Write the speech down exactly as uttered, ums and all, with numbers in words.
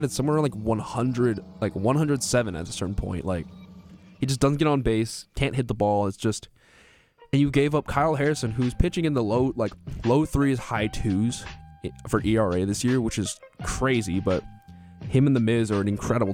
it's somewhere around like one hundred, like one hundred seven at a certain point. Like, he just doesn't get on base, can't hit the ball. It's just, and you gave up Kyle Harrison, who's pitching in the low, like low threes, high twos for E R A this year, which is crazy. But him and the Miz are an incredible